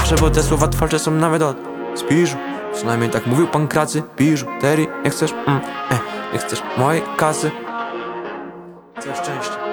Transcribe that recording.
zawsze, bo te słowa twórcze są nawet od spiżu. Przynajmniej tak mówił pan Kracy. Biżuterii, nie chcesz? Nie chcesz mojej kasy? Całe szczęście.